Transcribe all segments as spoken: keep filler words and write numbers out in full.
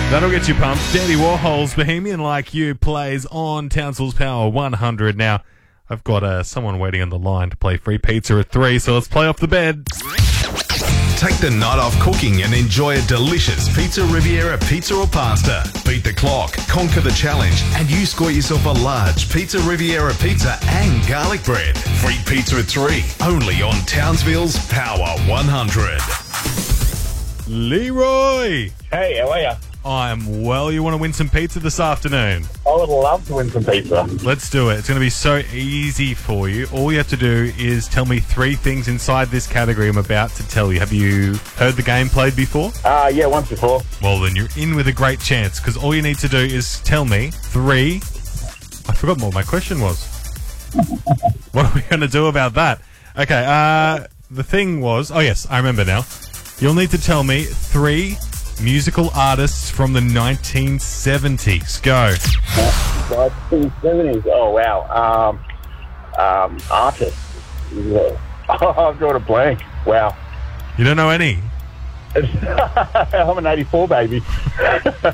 That'll get you pumped. Dandy Warhol's Bohemian Like You plays on Townsville's Power one hundred. Now, I've got uh, someone waiting on the line to play free pizza at three, so let's play off the bed. Take the night off cooking and enjoy a delicious Pizza Riviera pizza or pasta. Beat the clock, conquer the challenge, and you score yourself a large Pizza Riviera pizza and garlic bread. Free pizza at three, only on Townsville's Power one hundred. Leroy! Hey, how are you? I'm well. You want to win some pizza this afternoon? I would love to win some pizza. Let's do it. It's going to be so easy for you. All you have to do is tell me three things inside this category I'm about to tell you. Have you heard the game played before? Uh, yeah, once before. Well, then you're in with a great chance, because all you need to do is tell me three... I forgot what my question was. What are we going to do about that? Okay, uh, the thing was... Oh, yes, I remember now. You'll need to tell me three musical artists from the nineteen seventies. Go. nineteen seventies. Oh, wow. Um, um, artists. Yeah. Oh, I've got a blank. Wow. You don't know any? I'm an eighty-four baby. All right,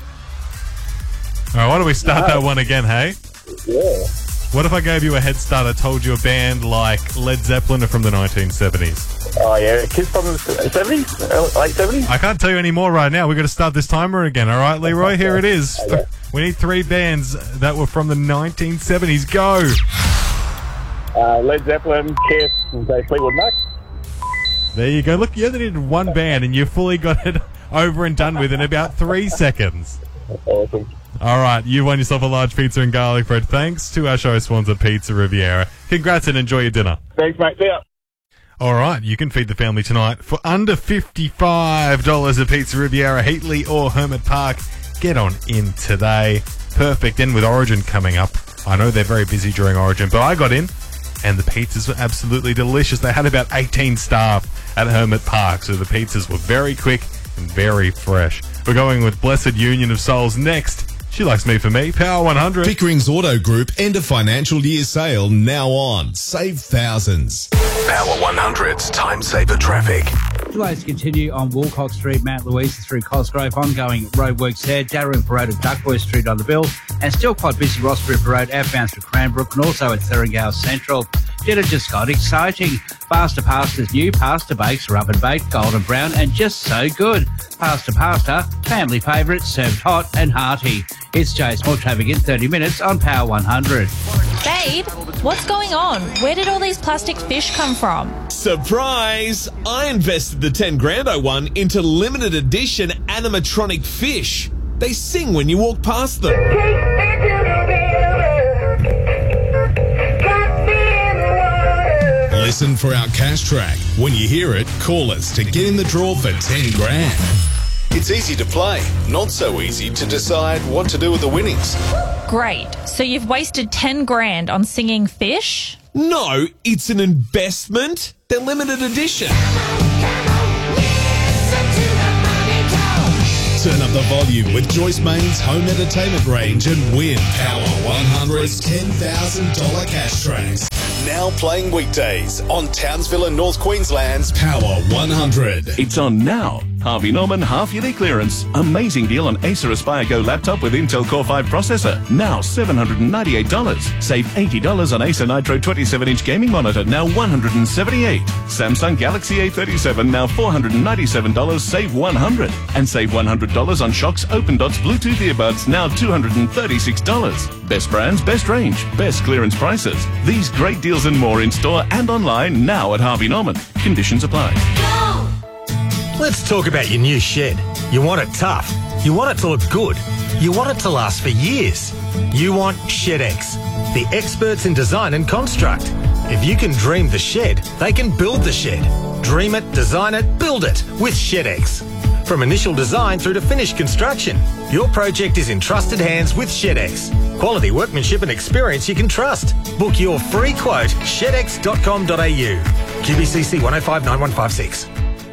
why don't we start that one again, hey? Yeah. What if I gave you a head start? I told you a band like Led Zeppelin are from the nineteen seventies. Oh, yeah. Kids from the seventies? Late seventies? I can't tell you any more right now. We've got to start this timer again, all right, Leroy? Here it is. Okay. We need three bands that were from the nineteen seventies. Go. Uh, Led Zeppelin, Kiss, and say Fleetwood Mac. There you go. Look, you only needed one band, and you fully got it over and done with in about three seconds. Awesome. All right, you won yourself a large pizza and garlic bread thanks to our show sponsor, Pizza Riviera. Congrats and enjoy your dinner. Thanks, mate. See ya. All right, you can feed the family tonight for under fifty-five dollars at Pizza Riviera, Heatley or Hermit Park. Get on in today. Perfect. And with Origin coming up, I know they're very busy during Origin, but I got in and the pizzas were absolutely delicious. They had about eighteen staff at Hermit Park, so the pizzas were very quick and very fresh. We're going with Blessed Union of Souls next. She Likes Me For Me, Power one hundred. Pickering's Auto Group end of financial year sale now on. Save thousands. Power one hundred's time saver traffic. Delays continue on Woolcock Street, Mount Louisa through Cosgrove, ongoing roadworks there, Dalrymple Road and Duckboy Street on the bill, and still quite busy Ross River Road outbound through Cranbrook and also at Thurringale Central. Dinner just got exciting. Pasta Pasta's new pasta bakes are oven baked, golden brown and just so good. Pasta Pasta, family favourite, served hot and hearty. It's Jace, more traffic in thirty minutes on Power one hundred. Babe, what's going on? Where did all these plastic fish come from? Surprise! I invested the ten grand I won into limited edition animatronic fish. They sing when you walk past them. Listen for our cash track. When you hear it, call us to get in the draw for ten grand. It's easy to play, not so easy to decide what to do with the winnings. Great. So you've wasted ten grand on singing fish? No, it's an investment. They're limited edition. Turn up the volume with Joyce Main's home entertainment range and win Power one hundred's ten thousand dollars cash tracks. Now playing weekdays on Townsville and North Queensland's Power one hundred. It's on now. Harvey Norman half-yearly clearance. Amazing deal on Acer Aspire Go laptop with Intel Core five processor. Now seven hundred ninety-eight dollars. Save eighty dollars on Acer Nitro twenty-seven inch gaming monitor. Now one hundred seventy-eight dollars. Samsung Galaxy A thirty-seven. Now four hundred ninety-seven dollars. Save one hundred dollars. And save one hundred dollars on Shock's Open Dots Bluetooth earbuds. Now two hundred thirty-six dollars. Best brands, best range, best clearance prices. These great deals and more in store and online now at Harvey Norman. Conditions apply. Let's talk about your new shed. You want it tough. You want it to look good. You want it to last for years. You want ShedX, the experts in design and construct. If you can dream the shed, they can build the shed. Dream it, design it, build it with ShedX. From initial design through to finished construction, your project is in trusted hands with ShedX. Quality workmanship and experience you can trust. Book your free quote, shed x dot com dot a u. Q B C C one oh five nine one five six.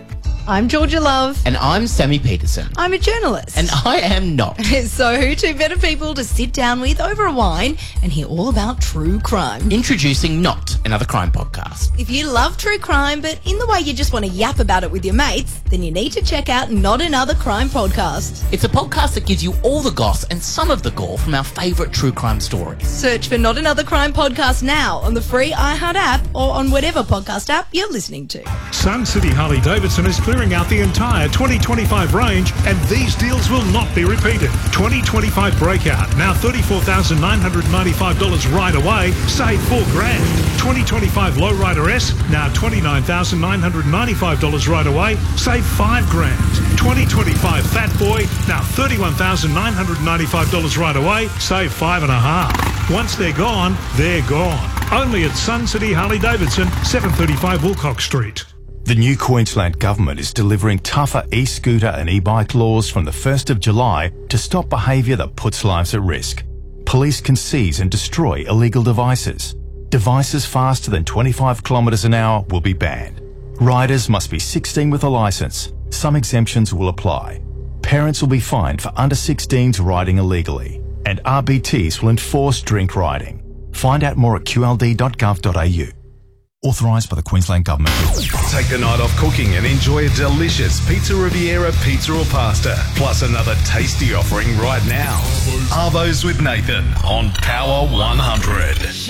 I'm Georgia Love. And I'm Sammy Peterson. I'm a journalist. And I am not. So who two better people to sit down with over a wine and hear all about true crime? Introducing Not, another crime podcast. If you love true crime, but in the way you just want to yap about it with your mates, then you need to check out Not Another Crime Podcast. It's a podcast that gives you all the goss and some of the gore from our favourite true crime stories. Search for Not Another Crime Podcast now on the free iHeart app or on whatever podcast app you're listening to. Sun City Harley-Davidson is clearing out the entire twenty twenty-five range, and these deals will not be repeated. twenty twenty-five Breakout, now thirty-four thousand nine hundred ninety-five dollars right away, save four grand. twenty twenty-five Lowrider S, now twenty-nine thousand nine hundred ninety-five dollars right away, save five grand. twenty twenty-five Fat Boy, now thirty-one thousand nine hundred ninety-five dollars right away, save five and a half. Once they're gone, they're gone. Only at Sun City Harley-Davidson, seven thirty-five Wilcox Street. The new Queensland Government is delivering tougher e-scooter and e-bike laws from the first of July to stop behaviour that puts lives at risk. Police can seize and destroy illegal devices. Devices faster than twenty-five kilometres an hour will be banned. Riders must be sixteen with a licence. Some exemptions will apply. Parents will be fined for under sixteens riding illegally. And R B Ts will enforce drink riding. Find out more at q l d dot gov dot a u. Authorised by the Queensland Government. Take the night off cooking and enjoy a delicious Pizza Riviera pizza or pasta, plus another tasty offering right now. Arvos with Nathan on Power one hundred.